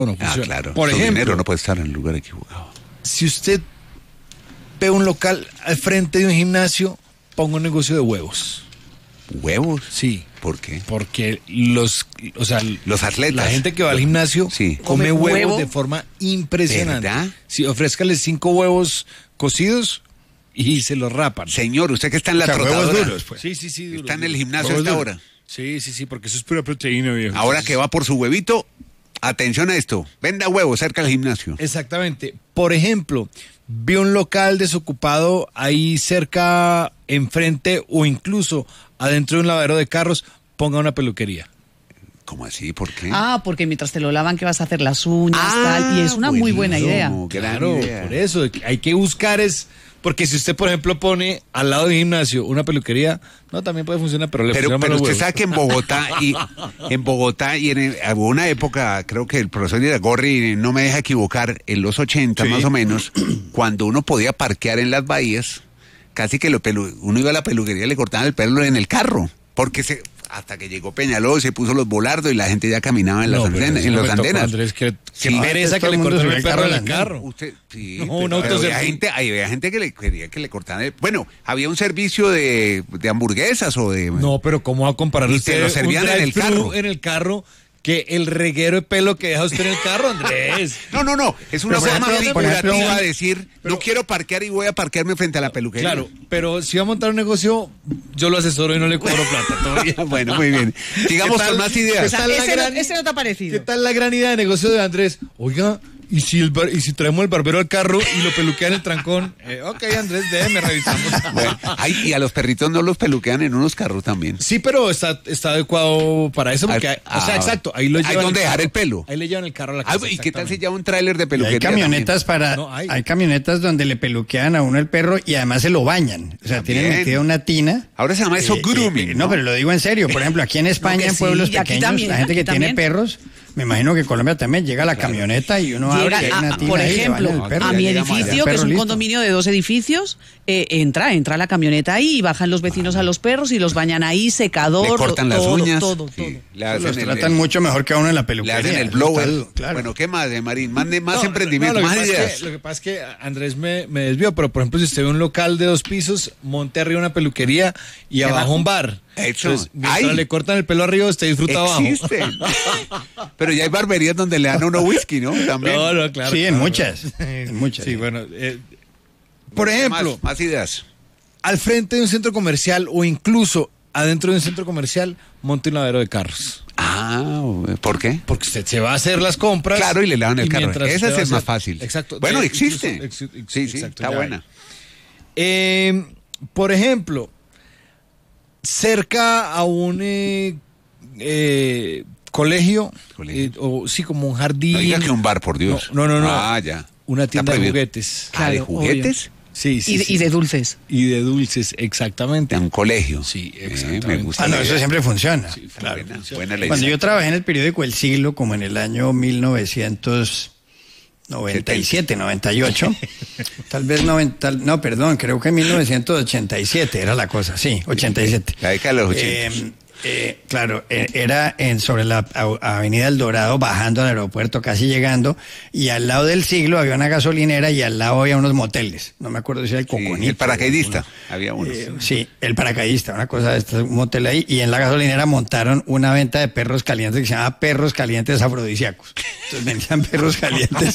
no funciona. Claro. Por Su ejemplo, dinero no puede estar en el lugar equivocado. si usted ve un local al frente de un gimnasio, ponga un negocio de huevos. ¿Huevos? Sí. ¿Por qué? Porque los atletas. La gente que va al gimnasio sí. come huevos de forma impresionante. ¿Verdad? Sí, ofrézcale 5 huevos cocidos y se los rapan. Señor, usted que está en la trotadora. Huevos duros, pues. Sí, duros, está en el gimnasio a huevos esta duros. hora. Sí, porque eso es pura proteína, viejo. Ahora que va por su huevito, atención a esto. Venda huevos cerca del gimnasio. Exactamente. Por ejemplo, vi un local desocupado ahí cerca, enfrente o incluso adentro de un lavadero de carros, ponga una peluquería. ¿Cómo así? ¿Por qué? Porque mientras te lo lavan que vas a hacer las uñas, tal, y es una muy buena idea. Claro, por eso, hay que buscar porque si usted, por ejemplo, pone al lado del gimnasio una peluquería, no, también puede funcionar, pero funciona más pero los usted huevos. sabe que en Bogotá hubo una época, creo que el profesor Iragorri no me deja equivocar, en los 80 más o menos, cuando uno podía parquear en las bahías, casi que uno iba a la peluquería y le cortaban el pelo en el carro, porque hasta que llegó Peñalosa y se puso los volardos y la gente ya caminaba en las andenas. Andrés, qué pereza que le cortaron el perro en el carro. Había gente que le quería que le cortaran bueno, había un servicio de hamburguesas o de... No, pero ¿cómo va a comparar y usted te lo servían en el carro? Que el reguero de pelo que deja usted en el carro, Andrés. No, es una forma figurativa de decir, pero, no quiero parquear y voy a parquearme frente a la peluquería. Claro, pero si va a montar un negocio, yo lo asesoro y no le cobro plata todavía. Bueno, muy bien. Sigamos con más ideas. Ese no te ha parecido. ¿Qué tal la gran idea de negocio de Andrés? Oiga, ¿y si traemos el barbero al carro y lo peluquean en el trancón? Ok, Andrés, déjeme revisamos. Bueno, y a los perritos no los peluquean en unos carros también. Sí, pero está adecuado para eso, porque exacto, ahí lo llevan. Hay donde dejar el pelo. Ahí le llevan el carro a la casa. ¿Y qué tal si lleva un tráiler de peluquería? Hay camionetas hay camionetas donde le peluquean a uno el perro y además se lo bañan. O sea, también tienen metida una tina. Ahora se llama eso grooming. No, pero lo digo en serio. Por ejemplo, aquí en España, en pueblos pequeños, también, la gente que tiene perros, me imagino que en Colombia también llega la camioneta y uno abre y hay una tina. Por ejemplo, a mi edificio, que es un condominio de 2 edificios, entra la camioneta ahí y bajan los vecinos a los perros y los bañan ahí, secador, le cortan las uñas, todo. Los tratan mucho mejor que a uno en la peluquería. Le hacen el blower. Claro. Bueno, ¿qué más, Marín? Mande más emprendimientos, más ideas. Lo que pasa es que Andrés me desvió, pero por ejemplo, si usted ve un local de 2 pisos, monte arriba una peluquería y abajo un bar. Entonces, mientras le cortan el pelo arriba, usted disfruta existe. abajo. Pero ya hay barberías donde le dan uno whisky, ¿no? También. No, claro. Sí, en muchas. Sí, bueno. Por ejemplo, más ideas. Al frente de un centro comercial o incluso adentro de un centro comercial, monte un lavadero de carros. ¿Por qué? Porque usted se va a hacer las compras. Claro, y le lavan el carro. Esa es más fácil. Exacto. Bueno, existe. Sí, exacto, está buena. Por ejemplo, cerca a un colegio. O sí, como un jardín. No diga que un bar, por Dios. No. Ya. Una tienda de juguetes. Claro, ¿de juguetes? Obvio. Sí. Y de dulces. Y de dulces, exactamente. En un colegio. Sí, exactamente. Me gusta. Eso siempre funciona. Sí, claro. Buena ley. Cuando yo trabajé en el periódico El Siglo, como en el año 1997, 98, tal vez creo que 1987 era la cosa, sí, 87. La década de los 80. Claro, era sobre la avenida El Dorado, bajando al aeropuerto, casi llegando, y al lado del Siglo había una gasolinera y al lado había unos moteles, no me acuerdo si era el Coconito. El paracaidista, había uno. Sí, el paracaidista, una cosa de esta, un motel ahí, y en la gasolinera montaron una venta de perros calientes que se llamaba Perros Calientes Afrodisíacos. Entonces vendían perros calientes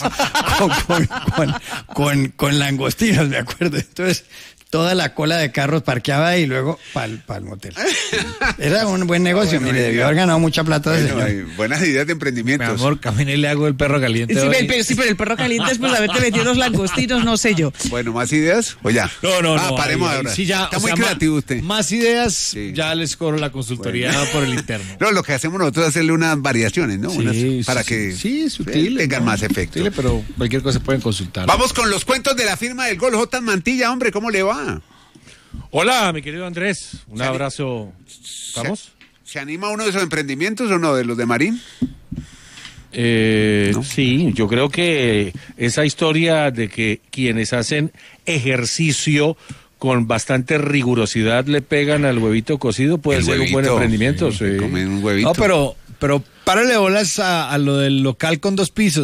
con langostinos, me acuerdo. Entonces, toda la cola de carros parqueaba ahí y luego para el motel. Era un buen negocio, mire, debió haber ganado mucha plata ese señor. Hay buenas ideas de emprendimientos. Mi amor, camine y le hago el perro caliente. Sí, pero el perro caliente es pues haberte metido los langostinos, no sé yo. Bueno, ¿más ideas? ¿O ya? No. Paremos ahora. Sí, ya, está muy creativo usted. Más ideas, ya les cobro la consultoría por el interno. No, lo que hacemos nosotros es hacerle unas variaciones, ¿no? Para que sutil, tengan más efecto. Sutil, pero cualquier cosa pueden consultar. Vamos con los cuentos de la firma del Gol. J. Mantilla, hombre, ¿cómo le va? Hola, mi querido Andrés. Un abrazo. ¿Estamos? ¿Se anima uno de esos emprendimientos o no, de los de Marín? ¿No? Sí, yo creo que esa historia de que quienes hacen ejercicio con bastante rigurosidad le pegan al huevito cocido puede ser un buen emprendimiento. Sí. Comen un huevito. No, pero párale bolas a lo del local con 2 pisos.